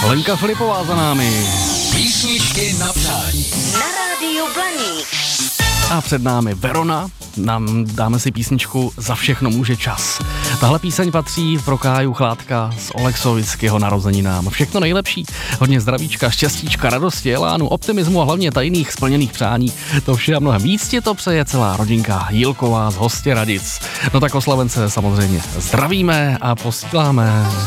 Lenka Filipová za námi. Písničky na přání. Na rádiu Blaník. A před námi Verona. Dáme si písničku Za všechno může čas. Tahle píseň patří pro Káju Chládka z Olexovic k jeho narozeninám. Všechno nejlepší, hodně zdravíčka, štěstíčka, radosti, elánu, optimismu a hlavně tajných splněných přání. To vše a mnohem víc ti to přeje celá rodinka Jílková z Hostěradic. No tak oslavence samozřejmě zdravíme a posíláme.